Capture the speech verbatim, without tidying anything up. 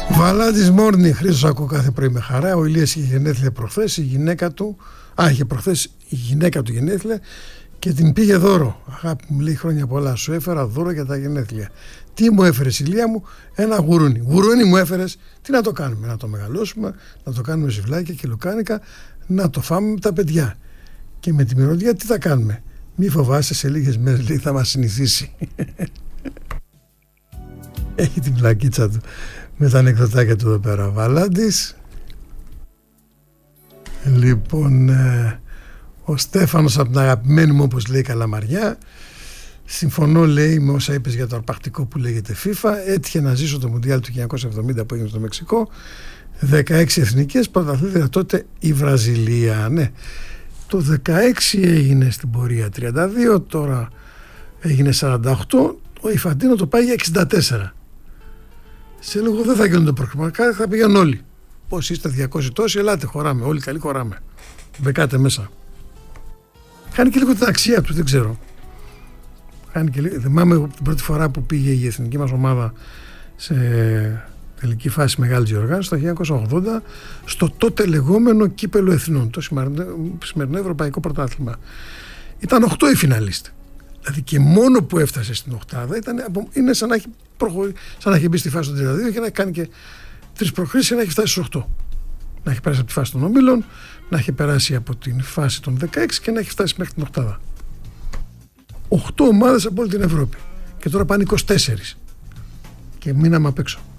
Βαλάντης Morning, Χρήστος ακούω κάθε πρωί με χαρά. Ο Ηλίας είχε γενέθλια προχθές, η γυναίκα του, α, είχε προχθές η γυναίκα του γενέθλια και την πήγε δώρο. Αγάπη μου, λέει, χρόνια πολλά, σου έφερα δώρο για τα γενέθλια. Τι μου έφερες, Ηλία μου? Ένα γουρούνι. Γουρούνι μου έφερες. Τι να το κάνουμε? Να το μεγαλώσουμε, να το κάνουμε ζυβλάκια και λουκάνικα, να το φάμε με τα παιδιά. Και με τη μυρωδιά τι θα κάνουμε? Μη φοβάσαι, σε λίγες μέρες, λέει, θα μας συνηθίσει. Έχει την πλακίτσα του με τα ανεκδοτάκια του εδώ πέρα ο Βαλάντης. Λοιπόν, ε, ο Στέφανος από την αγαπημένη μου, όπως λέει, Καλαμαριά. Συμφωνώ, λέει, με όσα είπες για το αρπακτικό που λέγεται FIFA. Έτυχε να ζήσω το Μουντιάλ του χίλια εννιακόσια εβδομήντα που έγινε στο Μεξικό. δεκαέξι εθνικές, πρωταθλήτρια τότε η Βραζιλία. Ναι, το δεκαέξι έγινε στην πορεία τριάντα δύο, τώρα έγινε σαράντα οκτώ. Ο Ιφαντίνο το πάει για εξήντα τέσσερα. Σε λίγο δεν θα γίνονται προκριματικά, θα πήγαν όλοι. Πώς είστε, διακόσιοι τόσοι, ελάτε, χωράμε. Όλοι καλοί, χωράμε. Μπεκάτε μέσα. Κάνει και λίγο την αξία του, δεν ξέρω. Κάνει και λίγο. Θυμάμαι την πρώτη φορά που πήγε η εθνική μας ομάδα σε τελική φάση μεγάλη διοργάνωση, το χίλια εννιακόσια ογδόντα, στο τότε λεγόμενο Κύπελλο Εθνών, το σημερινό Ευρωπαϊκό Πρωτάθλημα. Ήταν οκτώ οι φιναλίστ. Δηλαδή και μόνο που έφτασε στην οκτάδα ήταν, είναι σαν να έχει, προχωρεί, σαν να έχει μπει στη φάση των τριάντα δύο και να έχει κάνει και τρεις προκρίσεις και να έχει φτάσει στους οκτώ. Να έχει περάσει από τη φάση των ομίλων, να έχει περάσει από την φάση των δεκαέξι και να έχει φτάσει μέχρι την οκτάδα. οκτώ ομάδες από όλη την Ευρώπη. Και τώρα πάνε είκοσι τέσσερα. Και μείναμε απ' έξω.